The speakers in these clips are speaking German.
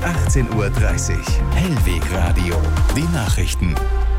18:30 Uhr. Hellweg Radio. Die Nachrichten.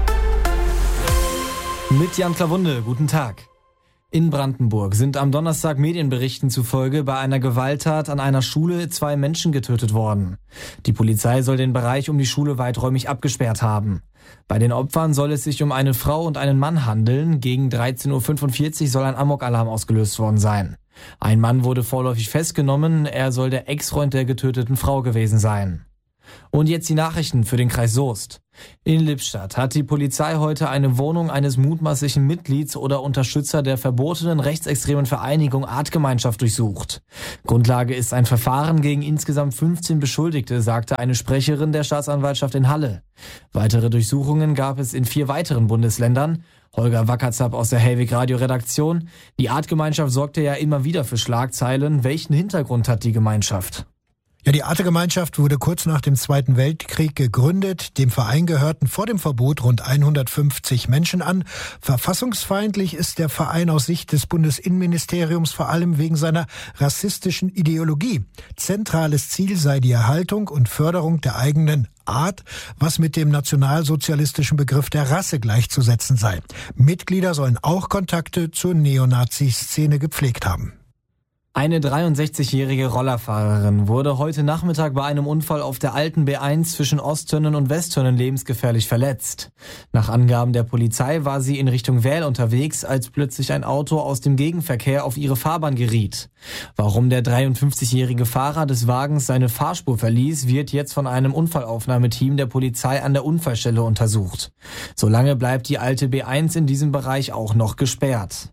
Mit Jan Klawunde, guten Tag. In Brandenburg sind am Donnerstag Medienberichten zufolge bei einer Gewalttat an einer Schule 2 Menschen getötet worden. Die Polizei soll den Bereich um die Schule weiträumig abgesperrt haben. Bei den Opfern soll es sich um eine Frau und einen Mann handeln. Gegen 13:45 Uhr soll ein Amokalarm ausgelöst worden sein. Ein Mann wurde vorläufig festgenommen. Er soll der Ex-Freund der getöteten Frau gewesen sein. Und jetzt die Nachrichten für den Kreis Soest. In Lippstadt hat die Polizei heute eine Wohnung eines mutmaßlichen Mitglieds oder Unterstützer der verbotenen rechtsextremen Vereinigung Artgemeinschaft durchsucht. Grundlage ist ein Verfahren gegen insgesamt 15 Beschuldigte, sagte eine Sprecherin der Staatsanwaltschaft in Halle. Weitere Durchsuchungen gab es in 4 weiteren Bundesländern. Holger Wackerzapp aus der Hellweg Radio Redaktion. Die Artgemeinschaft sorgte ja immer wieder für Schlagzeilen. Welchen Hintergrund hat die Gemeinschaft? Ja, die Artegemeinschaft wurde kurz nach dem Zweiten Weltkrieg gegründet. Dem Verein gehörten vor dem Verbot rund 150 Menschen an. Verfassungsfeindlich ist der Verein aus Sicht des Bundesinnenministeriums vor allem wegen seiner rassistischen Ideologie. Zentrales Ziel sei die Erhaltung und Förderung der eigenen Art, was mit dem nationalsozialistischen Begriff der Rasse gleichzusetzen sei. Mitglieder sollen auch Kontakte zur Neonazi-Szene gepflegt haben. Eine 63-jährige Rollerfahrerin wurde heute Nachmittag bei einem Unfall auf der alten B1 zwischen Osttönnen und Westtönnen lebensgefährlich verletzt. Nach Angaben der Polizei war sie in Richtung Wähl unterwegs, als plötzlich ein Auto aus dem Gegenverkehr auf ihre Fahrbahn geriet. Warum der 53-jährige Fahrer des Wagens seine Fahrspur verließ, wird jetzt von einem Unfallaufnahmeteam der Polizei an der Unfallstelle untersucht. Solange bleibt die alte B1 in diesem Bereich auch noch gesperrt.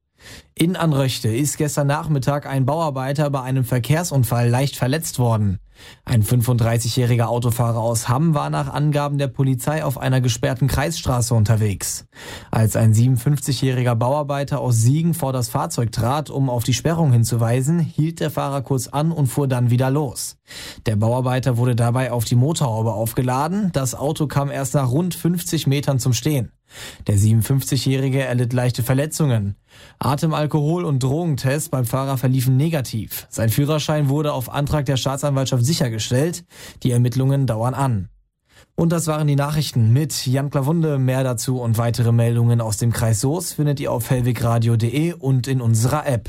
In Anröchte ist gestern Nachmittag ein Bauarbeiter bei einem Verkehrsunfall leicht verletzt worden. Ein 35-jähriger Autofahrer aus Hamm war nach Angaben der Polizei auf einer gesperrten Kreisstraße unterwegs. Als ein 57-jähriger Bauarbeiter aus Siegen vor das Fahrzeug trat, um auf die Sperrung hinzuweisen, hielt der Fahrer kurz an und fuhr dann wieder los. Der Bauarbeiter wurde dabei auf die Motorhaube aufgeladen. Das Auto kam erst nach rund 50 Metern zum Stehen. Der 57-Jährige erlitt leichte Verletzungen. Atem-, Alkohol- und Drogentests beim Fahrer verliefen negativ. Sein Führerschein wurde auf Antrag der Staatsanwaltschaft sichergestellt. Die Ermittlungen dauern an. Und das waren die Nachrichten mit Jan Klawunde. Mehr dazu und weitere Meldungen aus dem Kreis Soest findet ihr auf hellwegradio.de und in unserer App.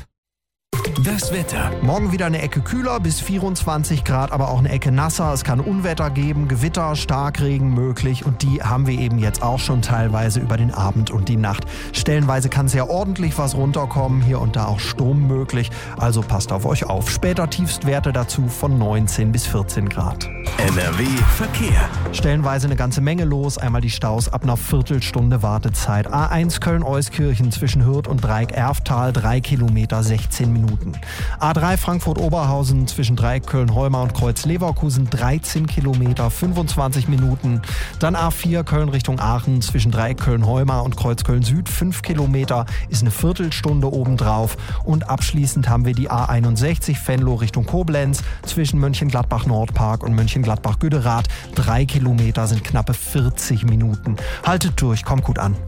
Das Wetter. Morgen wieder eine Ecke kühler, bis 24 Grad, aber auch eine Ecke nasser. Es kann Unwetter geben, Gewitter, Starkregen möglich und die haben wir eben jetzt auch schon teilweise über den Abend und die Nacht. Stellenweise kann sehr ordentlich was runterkommen, hier und da auch Sturm möglich, also passt auf euch auf. Später Tiefstwerte dazu von 19 bis 14 Grad. NRW Verkehr. Stellenweise eine ganze Menge los, einmal die Staus ab einer Viertelstunde Wartezeit. A1 Köln-Euskirchen zwischen Hürth und Dreieck-Erftal, 3 Kilometer, 16 Minuten. A3 Frankfurt-Oberhausen zwischen Dreieck Köln-Heumar und Kreuz-Leverkusen 13 Kilometer, 25 Minuten. Dann A4 Köln Richtung Aachen zwischen Dreieck Köln-Heumar und Kreuz Köln-Süd 5 Kilometer, ist eine Viertelstunde obendrauf. Und abschließend haben wir die A61 Venlo Richtung Koblenz zwischen Mönchengladbach-Nordpark und Mönchengladbach-Güderath. 3 Kilometer sind knappe 40 Minuten. Haltet durch, kommt gut an.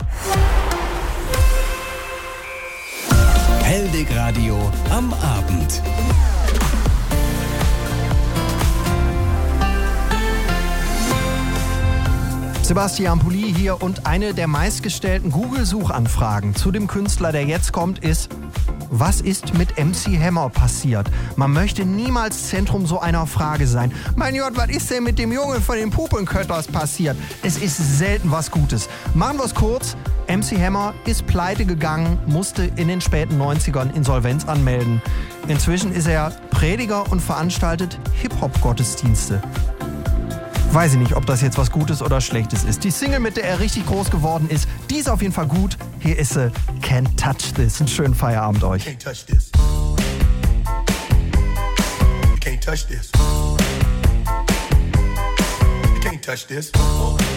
Hellweg Radio am Abend. Sebastian Pulli hier und eine der meistgestellten Google-Suchanfragen zu dem Künstler, der jetzt kommt, ist: Was ist mit MC Hammer passiert? Man möchte niemals Zentrum so einer Frage sein. Mein Gott, was ist denn mit dem Jungen von den Puppenkötters passiert? Es ist selten was Gutes. Machen wir es kurz. MC Hammer ist pleite gegangen, musste in den späten 90ern Insolvenz anmelden. Inzwischen ist er Prediger und veranstaltet Hip-Hop-Gottesdienste. Weiß ich nicht, ob das jetzt was Gutes oder Schlechtes ist. Die Single, mit der er richtig groß geworden ist, die ist auf jeden Fall gut. Hier ist sie, Can't Touch This. Einen schönen Feierabend euch. Can't touch this. You can't touch this. You can't touch this.